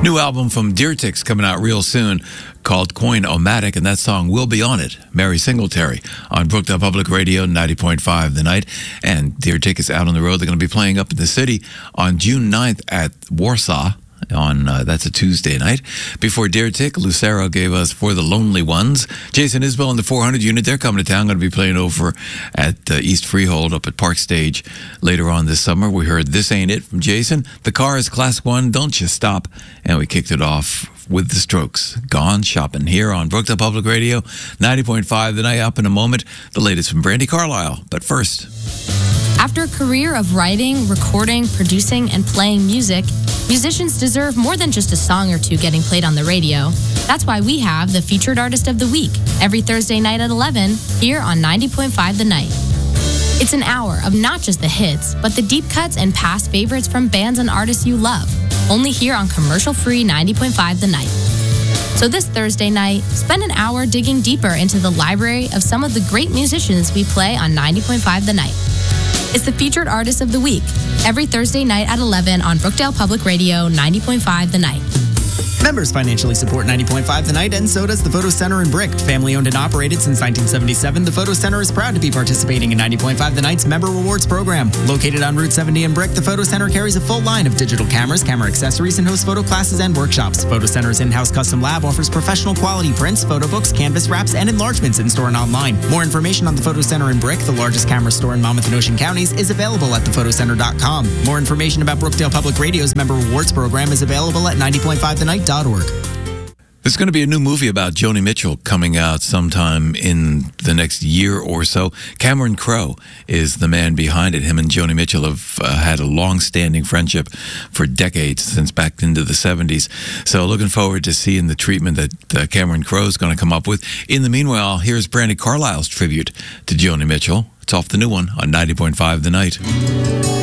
New album from Deertix coming out real soon called Coin-O-Matic, and that song will be on it. Mary Singletary on Brookdale Public Radio, 90.5 The Night. And Deertix is out on the road. They're going to be playing up in the city on June 9th at Warsaw. That's a Tuesday night. Before Deertix, Lucero gave us For the Lonely Ones. Jason Isbell and the 400 unit, they're coming to town. Going to be playing over at East Freehold up at Park Stage later on this summer. We heard This Ain't It from Jason. The Cars, Class 1, Don't You Stop. And we kicked it off with The Strokes, Gone Shopping, here on Brookdale Public Radio, 90.5 The Night. Up in a moment, the latest from Brandi Carlile. But first, after a career of writing, recording, producing, and playing music, musicians deserve more than just a song or two getting played on the radio. That's why we have the Featured Artist of the Week every Thursday night at 11 here on 90.5 The Night. It's an hour of not just the hits, but the deep cuts and past favorites from bands and artists you love, only here on commercial-free 90.5 The Night. So this Thursday night, spend an hour digging deeper into the library of some of the great musicians we play on 90.5 The Night. It's the Featured Artist of the Week, every Thursday night at 11 on Brookdale Public Radio, 90.5 The Night. Members financially support 90.5 The Night, and so does the Photo Center in Brick. Family owned and operated since 1977, the Photo Center is proud to be participating in 90.5 The Night's Member Rewards program. Located on Route 70 in Brick, the Photo Center carries a full line of digital cameras, camera accessories, and hosts photo classes and workshops. Photo Center's in-house custom lab offers professional quality prints, photo books, canvas wraps, and enlargements in-store and online. More information on the Photo Center in Brick, the largest camera store in Monmouth and Ocean counties, is available at thefotocenter.com. More information about Brookdale Public Radio's Member Rewards program is available at 90.5thenight.org. There's going to be a new movie about Joni Mitchell coming out sometime in the next year or so. Cameron Crowe is the man behind it. Him and Joni Mitchell have had a long-standing friendship for decades, since back into the 70s. So looking forward to seeing the treatment that Cameron Crowe is going to come up with. In the meanwhile, here's Brandi Carlile's tribute to Joni Mitchell. It's off the new one on 90.5 The Night.